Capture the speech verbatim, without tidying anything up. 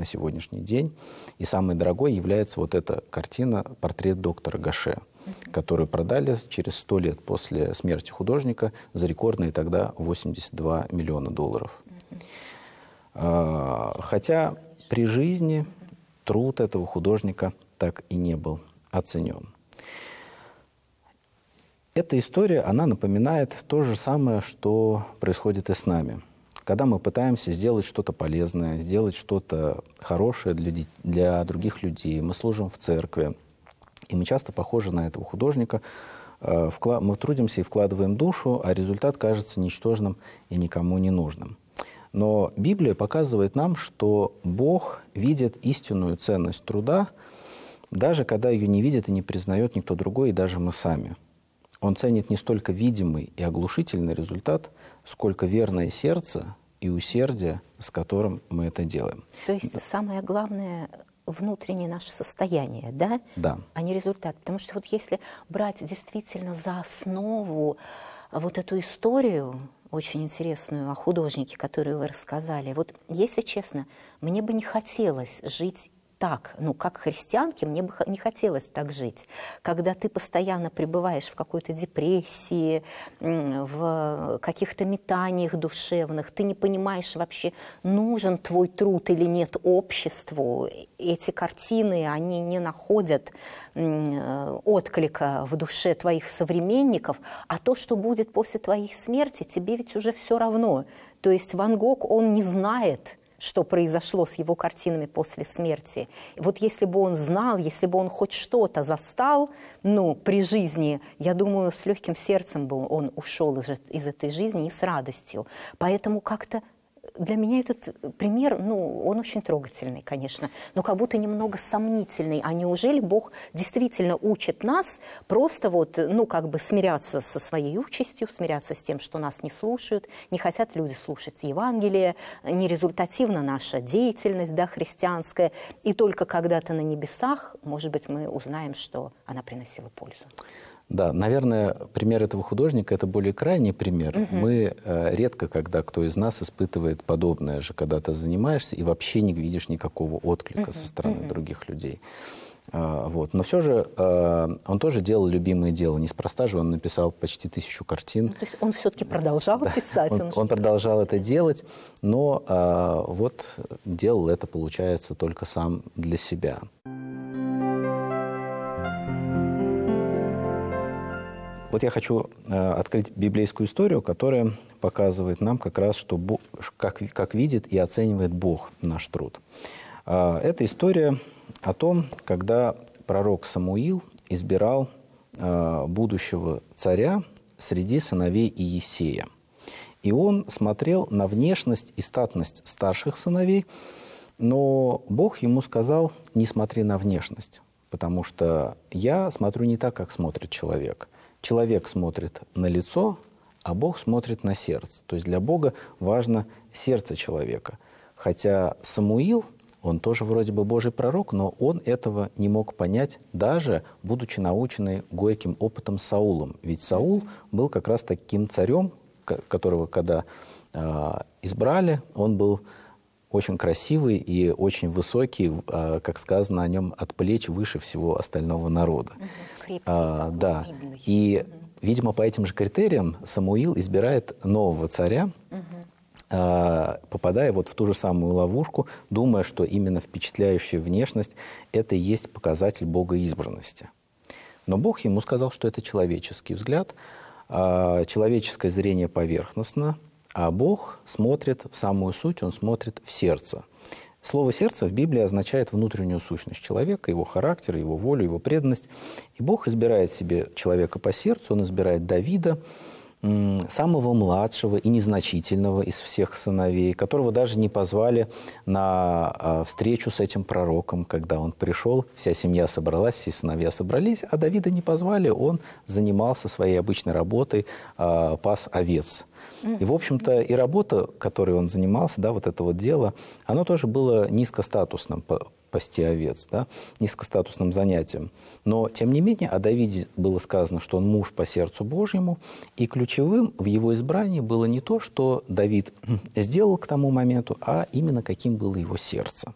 сегодняшний день. И самой дорогой является вот эта картина «Портрет доктора Гаше», которую продали через сто лет после смерти художника за рекордные тогда восемьдесят два миллиона долларов. Хотя при жизни труд этого художника так и не был оценен. Эта история, она напоминает то же самое, что происходит и с нами. Когда мы пытаемся сделать что-то полезное, сделать что-то хорошее для, для других людей, мы служим в церкви, и мы часто похожи на этого художника, мы трудимся и вкладываем душу, а результат кажется ничтожным и никому не нужным. Но Библия показывает нам, что Бог видит истинную ценность труда, даже когда ее не видит и не признает никто другой, и даже мы сами. Он ценит не столько видимый и оглушительный результат, сколько верное сердце и усердие, с которым мы это делаем. То есть самое главное — внутреннее наше состояние, да? Да. А не результат. Потому что вот если брать действительно за основу вот эту историю, очень интересную, о художнике, которую вы рассказали, вот, если честно, мне бы не хотелось жить так, ну, как христианке, мне бы не хотелось так жить. Когда ты постоянно пребываешь в какой-то депрессии, в каких-то метаниях душевных, ты не понимаешь вообще, нужен твой труд или нет обществу. Эти картины, они не находят отклика в душе твоих современников, а то, что будет после твоей смерти, тебе ведь уже все равно. То есть Ван Гог, он не знает, что произошло с его картинами после смерти. И вот если бы он знал, если бы он хоть что-то застал, ну, при жизни, я думаю, с легким сердцем бы он ушел из, из этой жизни и с радостью. Поэтому как-то для меня этот пример, ну, он очень трогательный, конечно, но как будто немного сомнительный. А неужели Бог действительно учит нас просто вот, ну, как бы смиряться со своей участью, смиряться с тем, что нас не слушают, не хотят люди слушать Евангелие, нерезультативна наша деятельность, да, христианская, и только когда-то на небесах, может быть, мы узнаем, что она приносила пользу. Да, наверное, пример этого художника – это более крайний пример. Угу. Мы э, редко, когда кто из нас испытывает подобное же, когда ты занимаешься и вообще не видишь никакого отклика угу. со стороны угу. других людей. А, вот. Но все же э, он тоже делал любимое дело. Неспроста же он написал почти тысячу картин. Ну, то есть он все-таки продолжал да, писать? Он, он, он продолжал это делать, но э, вот делал это, получается, только сам для себя. Вот я хочу э, открыть библейскую историю, которая показывает нам как раз, что Бог, как, как видит и оценивает Бог наш труд. Э, это история о том, когда пророк Самуил избирал э, будущего царя среди сыновей Иессея. И он смотрел на внешность и статность старших сыновей, но Бог ему сказал: не смотри на внешность, потому что я смотрю не так, как смотрит человек. Человек смотрит на лицо, а Бог смотрит на сердце. То есть для Бога важно сердце человека. Хотя Самуил, он тоже вроде бы Божий пророк, но он этого не мог понять, даже будучи наученный горьким опытом Саулом. Ведь Саул был как раз таким царем, которого, когда э, избрали, он был очень красивый и очень высокий, э, как сказано о нем, от плеч выше всего остального народа. Крепкий, а, да. Видный. И, угу. видимо, по этим же критериям Самуил избирает нового царя, угу. э, попадая вот в ту же самую ловушку, думая, что именно впечатляющая внешность – это и есть показатель богоизбранности. Но Бог ему сказал, что это человеческий взгляд, э, человеческое зрение поверхностно, а Бог смотрит в самую суть, Он смотрит в сердце. Слово «сердце» в Библии означает внутреннюю сущность человека, его характер, его волю, его преданность. И Бог избирает себе человека по сердцу, Он избирает Давида, самого младшего и незначительного из всех сыновей, которого даже не позвали на встречу с этим пророком, когда он пришел, вся семья собралась, все сыновья собрались, а Давида не позвали, он занимался своей обычной работой, пас овец. И, в общем-то, и работа, которой он занимался, да, вот это вот дело, оно тоже было низкостатусным, пасти овец, да, низкостатусным занятием. Но, тем не менее, о Давиде было сказано, что он муж по сердцу Божьему, и ключевым в его избрании было не то, что Давид сделал к тому моменту, а именно каким было его сердце.